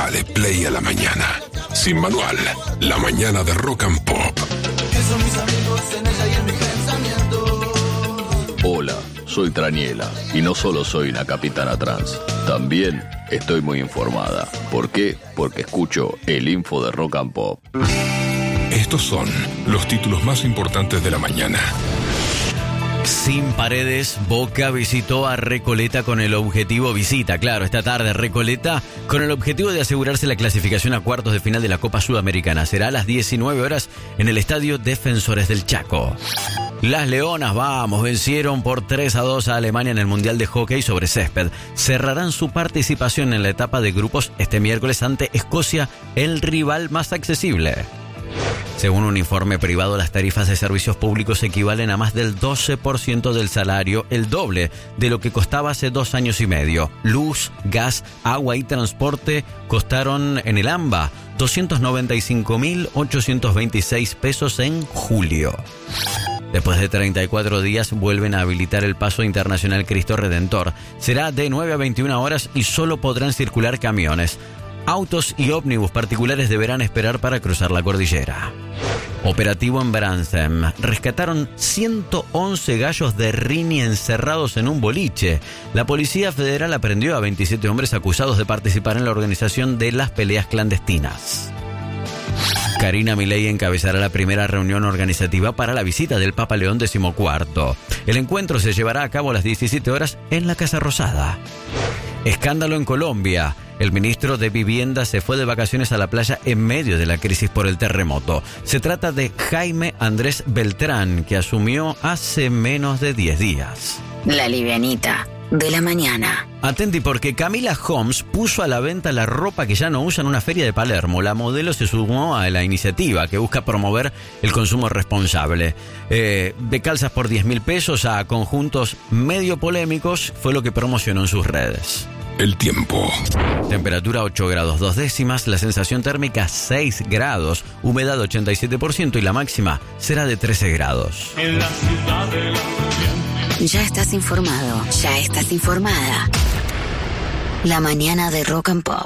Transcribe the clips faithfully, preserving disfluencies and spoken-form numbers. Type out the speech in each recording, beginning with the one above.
Dale play a la mañana. Sin manual, la mañana de Rock and Pop. Hola, soy Traniela y no solo soy una capitana trans, también estoy muy informada. ¿Por qué? Porque escucho el info de Rock and Pop. Estos son los títulos más importantes de la mañana. Sin Paredes, Boca visitó a Recoleta con el objetivo, visita, claro, esta tarde Recoleta, con el objetivo de asegurarse la clasificación a cuartos de final de la Copa Sudamericana. Será a las diecinueve horas en el Estadio Defensores del Chaco. Las Leonas, vamos, vencieron por tres a dos a Alemania en el Mundial de Hockey sobre césped. Cerrarán su participación en la etapa de grupos este miércoles ante Escocia, el rival más accesible. Según un informe privado, las tarifas de servicios públicos equivalen a más del doce por ciento del salario, el doble de lo que costaba hace dos años y medio. Luz, gas, agua y transporte costaron en el AMBA doscientos noventa y cinco mil ochocientos veintiséis pesos en julio. Después de treinta y cuatro días vuelven a habilitar el Paso Internacional Cristo Redentor. Será de nueve a veintiuna horas y solo podrán circular camiones. Autos y ómnibus particulares deberán esperar para cruzar la cordillera. Operativo en Bransen. Rescataron ciento once gallos de Rini encerrados en un boliche. La Policía Federal aprendió a veintisiete hombres acusados de participar en la organización de las peleas clandestinas. Karina Milei encabezará la primera reunión organizativa para la visita del Papa León decimocuarto. El encuentro se llevará a cabo a las diecisiete horas en la Casa Rosada. Escándalo en Colombia. El ministro de Vivienda se fue de vacaciones a la playa en medio de la crisis por el terremoto. Se trata de Jaime Andrés Beltrán, que asumió hace menos de diez días. La livianita de la mañana. Atenti porque Camila Homs puso a la venta la ropa que ya no usa en una feria de Palermo. La modelo se sumó a la iniciativa que busca promover el consumo responsable. Eh, de calzas por diez mil pesos a conjuntos medio polémicos fue lo que promocionó en sus redes. El tiempo. Temperatura ocho grados dos décimas, la sensación térmica seis grados, humedad ochenta y siete por ciento y la máxima será de trece grados. En la ciudad de la... Ya estás informado, ya estás informada. La mañana de Rock and Pop.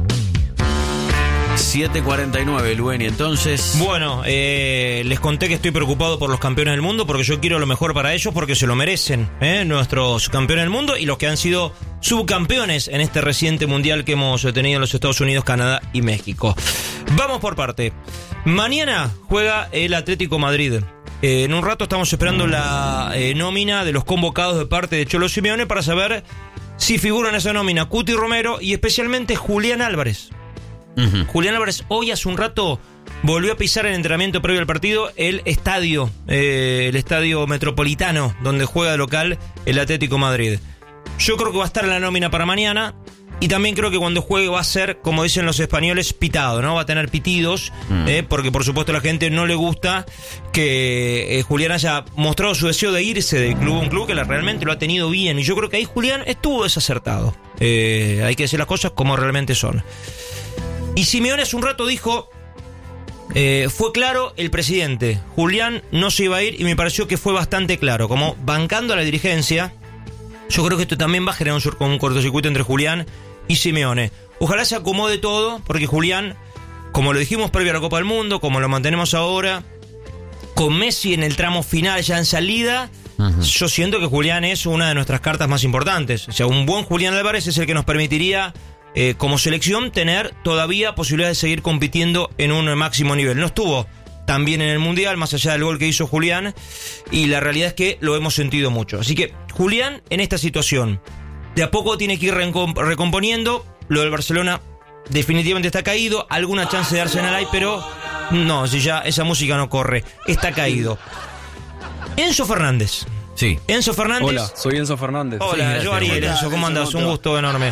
siete cuarenta y nueve, Luen, y entonces... Bueno, eh, les conté que estoy preocupado por los campeones del mundo porque yo quiero lo mejor para ellos porque se lo merecen, ¿eh? Nuestros campeones del mundo y los que han sido subcampeones en este reciente mundial que hemos tenido en los Estados Unidos, Canadá y México. Vamos por parte. Mañana juega el Atlético Madrid. Eh, en un rato estamos esperando la eh, nómina de los convocados de parte de Cholo Simeone para saber si figuran en esa nómina Cuti Romero y especialmente Julián Álvarez. Uh-huh. Julián Álvarez hoy hace un rato volvió a pisar en el entrenamiento previo al partido el estadio, eh, el estadio metropolitano donde juega de local el Atlético Madrid. Yo creo que va a estar en la nómina para mañana y también creo que cuando juegue va a ser, como dicen los españoles, pitado, ¿no? Va a tener pitidos, mm. eh, porque por supuesto a la gente no le gusta que eh, Julián haya mostrado su deseo de irse del club, un club que la, realmente lo ha tenido bien y yo creo que ahí Julián estuvo desacertado. Eh, hay que decir las cosas como realmente son. Y Simeone hace un rato dijo, eh, fue claro el presidente, Julián no se iba a ir y me pareció que fue bastante claro, como bancando a la dirigencia. Yo creo que esto también va a generar un, un cortocircuito entre Julián y Simeone. Ojalá se acomode todo, porque Julián, como lo dijimos previo a la Copa del Mundo, como lo mantenemos ahora, con Messi en el tramo final ya en salida, uh-huh. Yo siento que Julián es una de nuestras cartas más importantes. O sea, un buen Julián Álvarez es el que nos permitiría... Eh, como selección tener todavía posibilidad de seguir compitiendo en un máximo nivel. No estuvo tan bien en el Mundial, más allá del gol que hizo Julián, y la realidad es que lo hemos sentido mucho. Así que Julián en esta situación de a poco tiene que ir recomponiendo. Lo del Barcelona definitivamente está caído, alguna chance de Arsenal hay, pero no, si ya esa música no corre, está caído. Enzo Fernández. Sí. Enzo Fernández. Hola, soy Enzo Fernández. Hola, sí, yo Ariel, Hola, Enzo, ¿cómo andas? Un gusto enorme.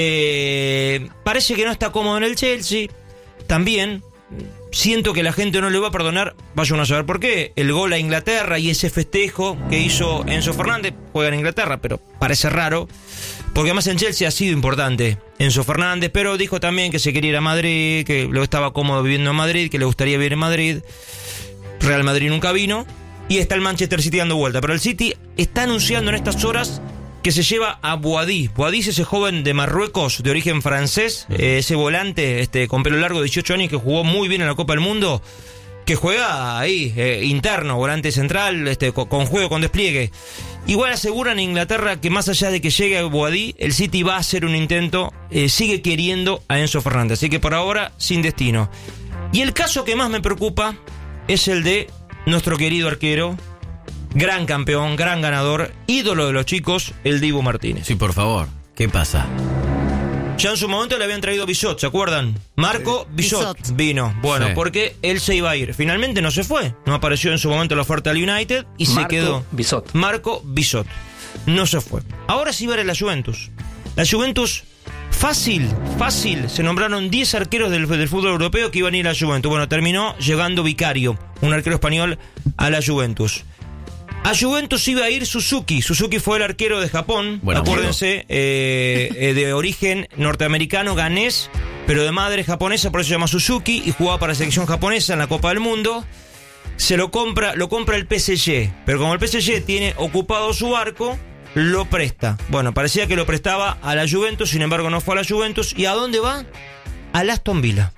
Eh, parece que no está cómodo en el Chelsea. También siento que la gente no le va a perdonar, vaya a saber por qué, el gol a Inglaterra y ese festejo que hizo Enzo Fernández. Juega en Inglaterra, pero parece raro, porque además en Chelsea ha sido importante Enzo Fernández, pero dijo también que se quería ir a Madrid, que lo estaba cómodo viviendo en Madrid, que le gustaría vivir en Madrid. Real Madrid nunca vino. Y está el Manchester City dando vuelta. Pero el City está anunciando en estas horas que se lleva a Boadí. Boadí es ese joven de Marruecos, de origen francés, eh, ese volante este, con pelo largo de dieciocho años que jugó muy bien en la Copa del Mundo, que juega ahí, eh, interno, volante central, este, con, con juego, con despliegue. Igual aseguran en Inglaterra que más allá de que llegue a Boadí, el City va a hacer un intento, eh, sigue queriendo a Enzo Fernández, así que por ahora sin destino. Y el caso que más me preocupa es el de nuestro querido arquero, gran campeón, gran ganador, ídolo de los chicos, el Dibu Martínez. Sí, por favor, ¿qué pasa? Ya en su momento le habían traído Bisot, ¿se acuerdan? Marco sí. Bisot, Bisot vino, bueno, sí. porque él se iba a ir. Finalmente no se fue, no apareció en su momento la oferta al United y Marco se quedó. Bisot. Marco Bisot, no se fue. Ahora sí va a ir a la Juventus. La Juventus, fácil, fácil, se nombraron diez arqueros del, del fútbol europeo que iban a ir a la Juventus. Bueno, terminó llegando Vicario, un arquero español, a la Juventus. A Juventus iba a ir Suzuki. Suzuki fue el arquero de Japón. Bueno, acuérdense, eh, eh, de origen norteamericano, ganés, pero de madre japonesa, por eso se llama Suzuki, y jugaba para la selección japonesa en la Copa del Mundo. Se lo compra, lo compra el P S G, pero como el P S G tiene ocupado su barco, lo presta. Bueno, parecía que lo prestaba a la Juventus, sin embargo no fue a la Juventus. ¿Y a dónde va? Al Aston Villa.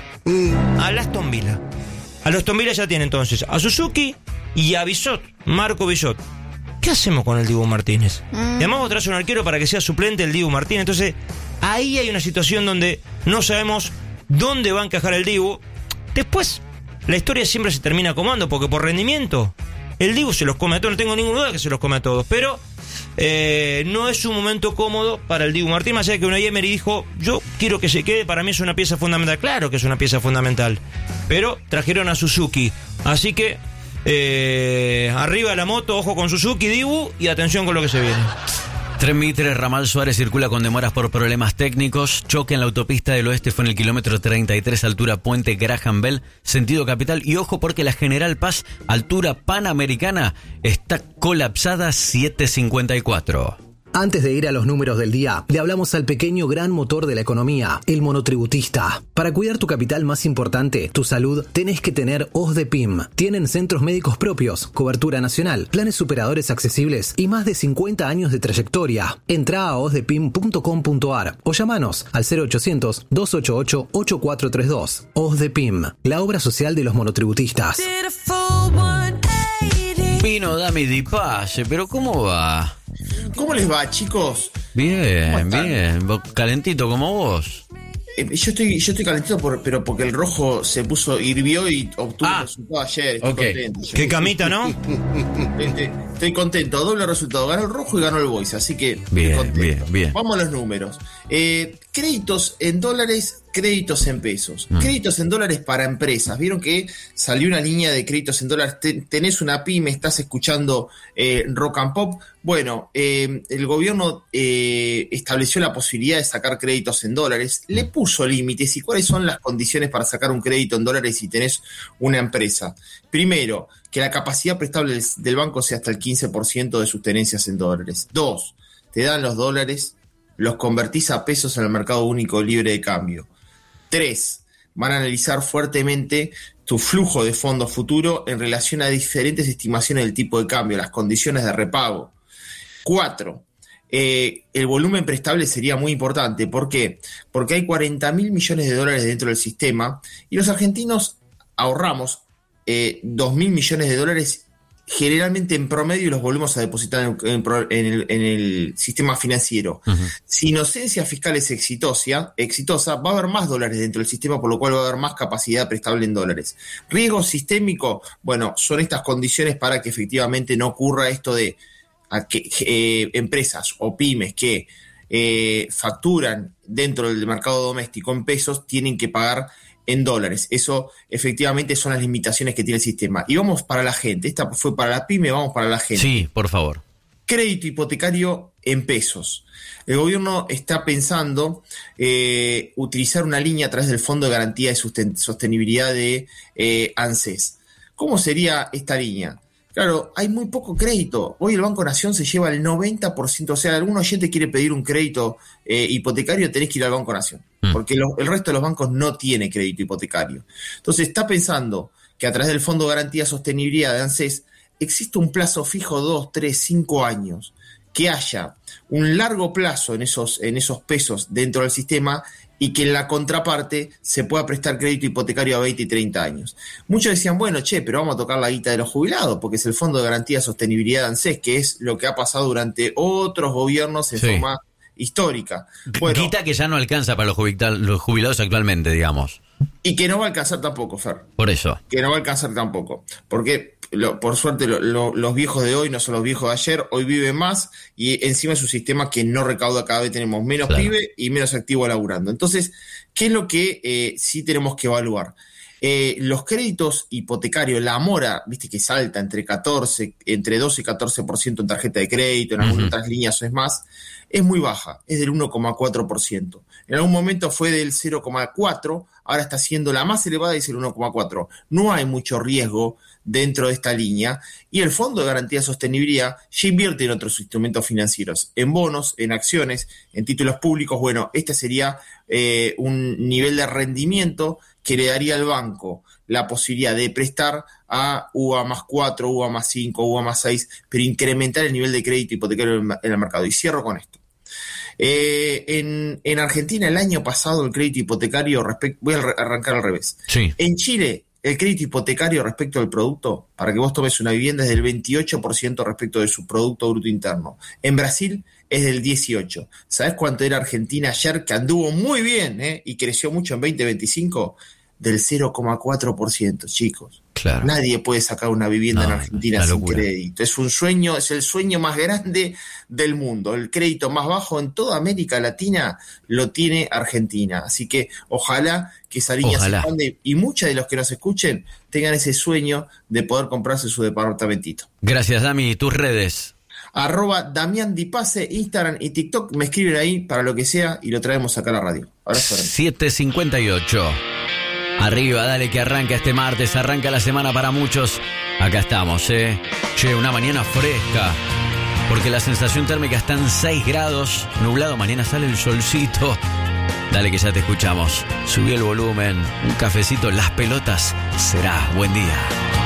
Al Aston Villa. Al Aston Villa ya tiene entonces a Suzuki y a Bisot, Marco Bisot. ¿Qué hacemos con el Dibu Martínez? Mm. Llamamos atrás a un arquero para que sea suplente el Dibu Martínez. Entonces, ahí hay una situación donde no sabemos dónde va a encajar el Dibu. Después, la historia siempre se termina comando, porque por rendimiento, el Dibu se los come a todos. No tengo ninguna duda que se los come a todos. Pero eh, no es un momento cómodo para el Dibu Martínez. Más allá de que Unai Emery dijo, yo quiero que se quede, para mí es una pieza fundamental. Claro que es una pieza fundamental. Pero trajeron a Suzuki. Así que Eh, arriba la moto, ojo con Suzuki, Dibu, y atención con lo que se viene. Tren Mitre, Ramal Suárez circula con demoras por problemas técnicos. Choque en la autopista del oeste fue en el kilómetro treinta y tres, altura Puente Graham Bell, sentido capital. Y ojo porque la General Paz, altura Panamericana, está colapsada siete cincuenta y cuatro. Antes de ir a los números del día, le hablamos al pequeño gran motor de la economía, el monotributista. Para cuidar tu capital más importante, tu salud, tenés que tener OSDEPIM. Tienen centros médicos propios, cobertura nacional, planes superadores accesibles y más de cincuenta años de trayectoria. Entrá a osdepim punto com punto ar o llamanos al cero ochocientos, dos ochenta y ocho, ochenta y cuatro treinta y dos. OSDEPIM, la obra social de los monotributistas. Vino Dami Di Pace, pero ¿cómo va? ¿Cómo les va, chicos? Bien, bien. Calentito como vos. Eh, yo estoy yo estoy calentito, por, pero porque el rojo se puso, hirvió y obtuvo ah, el resultado ayer. Estoy okay. contento. Yo, Qué camita, ¿no? estoy, estoy contento. Doble resultado. Ganó el rojo y ganó el Boys, así que bien, contento. bien, bien. Vamos a los números. Eh, créditos en dólares, créditos en pesos. Mm. Créditos en dólares para empresas. Vieron que salió una línea de créditos en dólares. Ten, tenés una pyme, estás escuchando eh, Rock and Pop. Bueno, eh, el gobierno eh, estableció la posibilidad de sacar créditos en dólares. Le puso límites. ¿Y cuáles son las condiciones para sacar un crédito en dólares si tenés una empresa? Primero, que la capacidad prestable del banco sea hasta el quince por ciento de sus tenencias en dólares. Dos, te dan los dólares, los convertís a pesos en el mercado único libre de cambio. Tres, van a analizar fuertemente tu flujo de fondos futuro en relación a diferentes estimaciones del tipo de cambio, las condiciones de repago. Cuatro, eh, el volumen prestable sería muy importante. ¿Por qué? Porque hay cuarenta mil millones de dólares dentro del sistema y los argentinos ahorramos eh, dos mil millones de dólares generalmente en promedio y los volvemos a depositar en, en, en, el, en el sistema financiero. Uh-huh. Si inocencia fiscal es exitosa, exitosa, va a haber más dólares dentro del sistema, por lo cual va a haber más capacidad prestable en dólares. Riesgo sistémico, bueno, son estas condiciones para que efectivamente no ocurra esto de a que eh, empresas o pymes que eh, facturan dentro del mercado doméstico en pesos tienen que pagar en dólares. Eso efectivamente son las limitaciones que tiene el sistema. Y vamos para la gente. Esta fue para la pyme, vamos para la gente. Sí, por favor. Crédito hipotecario en pesos. El gobierno está pensando eh, utilizar una línea a través del Fondo de Garantía de Susten- Sostenibilidad de eh, ANSES. ¿Cómo sería esta línea? Claro, hay muy poco crédito. Hoy el Banco Nación se lleva el noventa por ciento. O sea, algún oyente quiere pedir un crédito eh, hipotecario, tenés que ir al Banco Nación. Mm. Porque lo, el resto de los bancos no tiene crédito hipotecario. Entonces está pensando que a través del Fondo de Garantía de Sostenibilidad de ANSES existe un plazo fijo, dos, tres, cinco años, que haya un largo plazo en esos, en esos pesos dentro del sistema y que en la contraparte se pueda prestar crédito hipotecario a veinte y treinta años. Muchos decían, bueno, che, pero vamos a tocar la guita de los jubilados, porque es el Fondo de Garantía de Sostenibilidad de ANSES, que es lo que ha pasado durante otros gobiernos en sí. forma histórica. Bueno, guita que ya no alcanza para los jubilados, los jubilados actualmente, digamos. Y que no va a alcanzar tampoco, Fer. Por eso. Que no va a alcanzar tampoco. Porque, lo, por suerte, lo, lo, los viejos de hoy no son los viejos de ayer. Hoy viven más y encima es un sistema que no recauda. Cada vez tenemos menos claro. pibe y menos activo laburando. Entonces, ¿qué es lo que eh, sí tenemos que evaluar? Eh, los créditos hipotecarios, la mora, viste que salta entre catorce, entre doce y catorce por ciento en tarjeta de crédito, en algunas uh-huh. otras líneas o es más, es muy baja, es del uno coma cuatro por ciento. En algún momento fue del cero coma cuatro por ciento, ahora está siendo la más elevada y es el uno coma cuatro por ciento. No hay mucho riesgo dentro de esta línea y el Fondo de Garantía de Sostenibilidad ya invierte en otros instrumentos financieros, en bonos, en acciones, en títulos públicos. Bueno, este sería eh, un nivel de rendimiento que le daría al banco la posibilidad de prestar a U A más cuatro, U A más cinco, U A más seis, pero incrementar el nivel de crédito hipotecario en el mercado. Y cierro con esto. Eh, en, en Argentina el año pasado el crédito hipotecario, respect, voy a arrancar al revés. Sí. En Chile el crédito hipotecario respecto al producto, para que vos tomes una vivienda, es del veintiocho por ciento respecto de su Producto Bruto Interno. En Brasil es del dieciocho por ciento. ¿Sabés cuánto era Argentina ayer? Que anduvo muy bien, ¿eh? Y creció mucho en veinte veinticinco. Del cero coma cuatro por ciento, chicos. Claro. Nadie puede sacar una vivienda no, en Argentina sin locura. Crédito. Es un sueño, es el sueño más grande del mundo. El crédito más bajo en toda América Latina lo tiene Argentina. Así que ojalá que esa línea ojalá. se expande y muchos de los que nos escuchen tengan ese sueño de poder comprarse su departamentito. Gracias, Dami. ¿Tus redes? Arroba Damián Dipase, Instagram y TikTok. Me escriben ahí para lo que sea y lo traemos acá a la radio. Abrazo. siete cincuenta y ocho. Arriba, dale que arranca este martes, arranca la semana para muchos. Acá estamos, eh. Che, una mañana fresca, porque la sensación térmica está en seis grados, nublado, mañana sale el solcito. Dale que ya te escuchamos. Subí el volumen, un cafecito, las pelotas, será buen día.